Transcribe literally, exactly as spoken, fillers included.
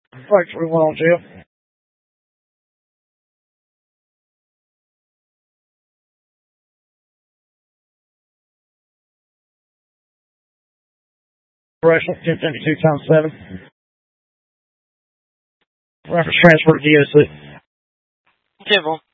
Flight three one on Jeff. Correction, ten fifty-two times seven. Reference transfer to D O C. Civil.